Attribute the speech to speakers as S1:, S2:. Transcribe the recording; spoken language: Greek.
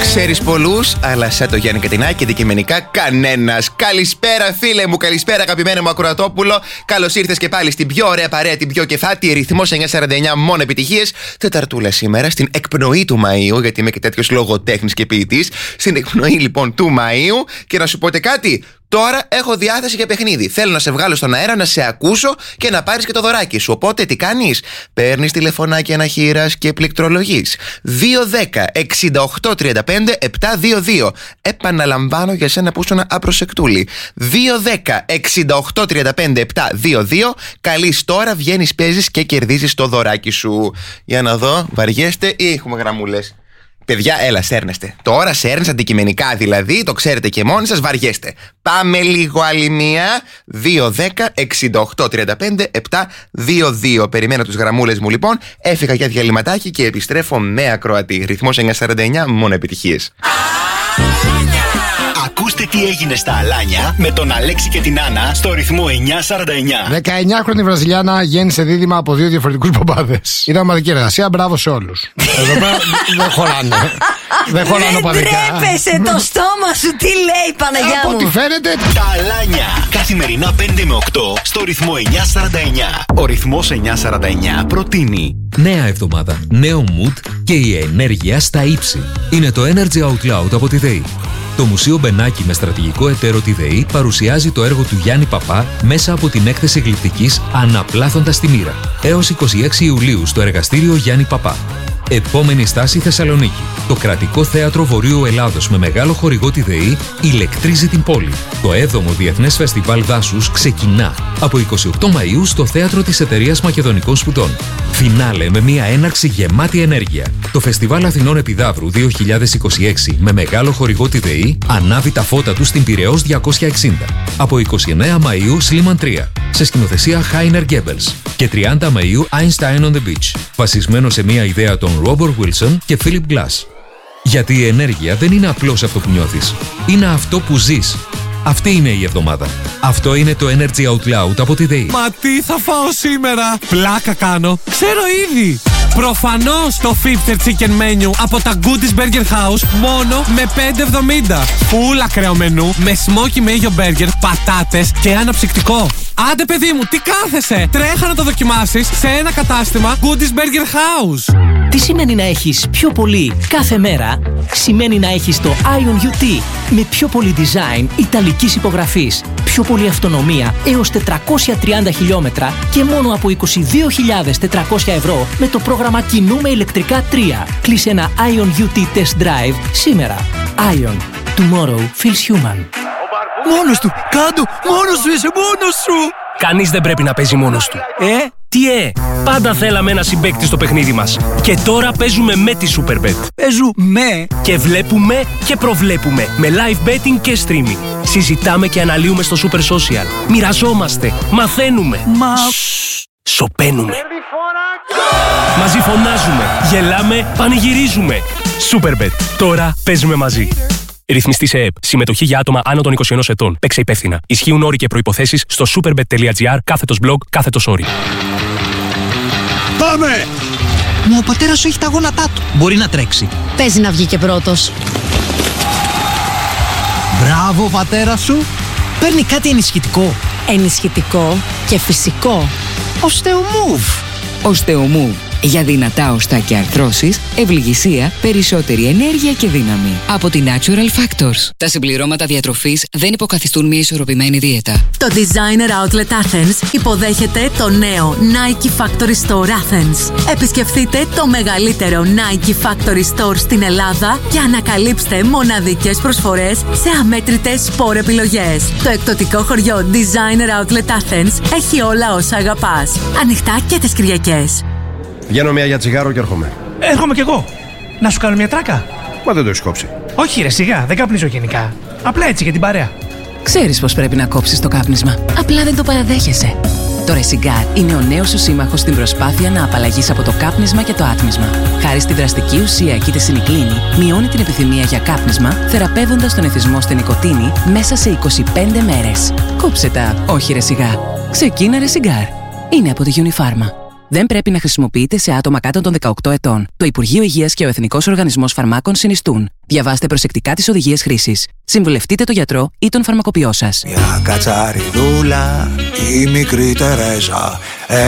S1: Ξέρεις πολλούς, αλλά σαν το Γιάννη Κατινάκη αντικειμενικά κανένας. Καλησπέρα φίλε μου, καλησπέρα αγαπημένο μου Ακροατόπουλο. Καλώς ήρθες και πάλι στην πιο ωραία παρέα, την πιο κεφάτη, ρυθμός 949, μόνο επιτυχίες. Τεταρτούλα σήμερα, στην εκπνοή του Μαΐου, γιατί είμαι και τέτοιος λογοτέχνης και ποιητής. Στην εκπνοή λοιπόν του Μαΐου, και να σου πω κάτι. Τώρα έχω διάθεση για παιχνίδι. Θέλω να σε βγάλω στον αέρα, να σε ακούσω και να πάρεις και το δωράκι σου. Οπότε τι κάνεις? Παίρνεις τηλεφωνάκι αναχείρας και πληκτρολογείς. 210-68-35-722. Επαναλαμβάνω για σένα που ήσουν απροσεκτούλη. 210-68-35-722. Καλείς τώρα, βγαίνεις, παίζεις και κερδίζεις το δωράκι σου. Για να δω, βαριέστε ή έχουμε γραμμούλες? Παιδιά, έλα, σέρνεστε. Τώρα σέρνεις αντικειμενικά, δηλαδή, το ξέρετε και μόνοι σας, βαριέστε. Πάμε λίγο άλλη μία. 210-68-35-722. Περιμένω τους γραμμούλες μου λοιπόν. Έφυγα για διαλυματάκι και επιστρέφω με ακροατή. Ρυθμός 949, μόνο επιτυχίες.
S2: Ακούστε τι έγινε στα Αλάνια με τον Αλέξη και την Άννα στο ρυθμό 949.
S3: 19χρονη Βραζιλιάνα γέννησε δίδυμα από δύο διαφορετικούς μπαμπάδες. Ήταν ομαδική εργασία, μπράβο σε όλους. Εδώ πέρα δεν χωράνε. Δεν χωράνε οπαδικά.
S4: Τρέπεσαι το στόμα σου, τι λέει Παναγιά μου.
S3: Από ό,τι φαίνεται.
S2: Τα Αλάνια. Καθημερινά 5 με 8 στο ρυθμό 949. Ο ρυθμός 949 προτείνει
S5: νέα εβδομάδα, νέο mood και η ενέργεια στα ύψη. Είναι το Energy Out Loud από τη ΔΕΗ. Το Μουσείο Μπενάκη με στρατηγικό εταίρο τη ΔΕΗ παρουσιάζει το έργο του Γιάννη Παπά μέσα από την έκθεση γλυπτικής «Αναπλάθοντας τη μοίρα» έως 26 Ιουλίου στο εργαστήριο Γιάννη Παπά. Επόμενη στάση Θεσσαλονίκη. Το Κρατικό Θέατρο Βορείου Ελλάδος με μεγάλο χορηγό τη ΔΕΗ ηλεκτρίζει την πόλη. Το 7ο Διεθνές Φεστιβάλ Δάσους ξεκινά από 28 Μαΐου στο Θέατρο της Εταιρείας Μακεδονικών Σπουδών. Φινάλε με μια έναρξη γεμάτη ενέργεια. Το Φεστιβάλ Αθηνών Επιδαύρου 2026 με μεγάλο χορηγό τη ΔΕΗ ανάβει τα φώτα του στην Πειραιώς 260. Από 29 Μαΐου Σλίμαν 3 σε σκηνοθεσία Χάινερ Γκέμπελς και 30 Μαΐου Einstein on the Beach, βασισμένο σε μια ιδέα των Ρόμπορτ Βίλσον και Φίλιπ Γκλάς. Γιατί η ενέργεια δεν είναι απλώς αυτό που νιώθεις, είναι αυτό που ζεις. Αυτή είναι η εβδομάδα. Αυτό είναι το Energy Out Loud από τη ΔΕΗ.
S6: Μα τι θα φάω σήμερα? Πλάκα κάνω. Ξέρω ήδη. Προφανώς το 50 chicken menu από τα Goodies Burger House μόνο με 5,70. Φουλ ακραίο μενού με smoky mayo burger, πατάτες και αναψυκτικό. Άντε παιδί μου, τι κάθεσαι? Τρέχα να το δοκιμάσεις σε ένα κατάστημα Goodies Burger House.
S7: Τι σημαίνει να έχεις πιο πολύ κάθε μέρα? Σημαίνει να έχεις το Ion UT με πιο πολύ design ιταλικής υπογραφής, πιο πολύ αυτονομία έως 430 χιλιόμετρα και μόνο από 22.400 ευρώ με το πρόγραμμα Κινούμε ηλεκτρικά 3. Κλείσε ένα Ion UT Test Drive σήμερα. Ion. Tomorrow feels human.
S6: Μόνος του, κάντο, μόνος σου είσαι, μόνος σου.
S8: Κανείς δεν πρέπει να παίζει μόνος του. Τι πάντα θέλαμε ένα συμπαίκτη στο παιχνίδι μας. Και τώρα παίζουμε με τη Superbet.
S6: Παίζουμε
S8: και βλέπουμε και προβλέπουμε με live betting και streaming. Συζητάμε και αναλύουμε στο Super Social. Μοιραζόμαστε, μαθαίνουμε. Σωπαίνουμε. Μαζί φωνάζουμε, γελάμε, πανηγυρίζουμε. Superbet. Τώρα παίζουμε μαζί. Ρυθμιστή σε ΕΕΠ. Συμμετοχή για άτομα άνω των 21 ετών. Παίξε υπεύθυνα. Ισχύουν όροι και προϋποθέσεις στο superbet.gr/blog/όροι.
S6: Πάμε!
S9: Μα ο πατέρας σου έχει τα γόνατά του. Μπορεί να τρέξει.
S4: Παίζει να βγει και πρώτος.
S9: Μπράβο, πατέρα σου. Παίρνει κάτι ενισχυτικό.
S4: Ενισχυτικό και φυσικό.
S9: Osteomove.
S10: Osteomove. Για δυνατά οστά και αρθρώσεις, ευληγησία, περισσότερη ενέργεια και δύναμη. Από τη Natural Factors. Τα συμπληρώματα διατροφής δεν υποκαθιστούν μια ισορροπημένη δίαιτα.
S11: Το Designer Outlet Athens υποδέχεται το νέο Nike Factory Store Athens. Επισκεφτείτε το μεγαλύτερο Nike Factory Store στην Ελλάδα και ανακαλύψτε μοναδικές προσφορές σε αμέτρητες σπορ επιλογές. Το εκπτωτικό χωριό Designer Outlet Athens έχει όλα όσα αγαπάς. Ανοιχτά και τις Κυριακές.
S12: Βγαίνω μία για τσιγάρο και έρχομαι.
S13: Έρχομαι κι εγώ. Να σου κάνω μια τράκα?
S12: Μα δεν το έχεις κόψει.
S13: Όχι ρε, σιγά, δεν καπνίζω γενικά. Απλά έτσι για την παρέα.
S10: Ξέρεις πως πρέπει να κόψεις το κάπνισμα. Απλά δεν το παραδέχεσαι. Το Resigar είναι ο νέος σου σύμμαχος στην προσπάθεια να απαλλαγείς από το κάπνισμα και το άτμισμα. Χάρη στη δραστική ουσία και τη σινικλίνη, μειώνει την επιθυμία για κάπνισμα, θεραπεύοντας τον εθισμό στην νοικοτήνη μέσα σε 25 μέρες. Κόψε τα, όχι Resigar. Ξεκίνα Resigar. Είναι από τη Unifarma. Δεν πρέπει να χρησιμοποιείται σε άτομα κάτω των 18 ετών. Το Υπουργείο Υγείας και ο Εθνικός Οργανισμός Φαρμάκων συνιστούν. Διαβάστε προσεκτικά τις οδηγίες χρήσης. Συμβουλευτείτε τον γιατρό ή τον φαρμακοποιό σας.
S14: Μια κατσαριδούλα, η μικρή Τερέζα.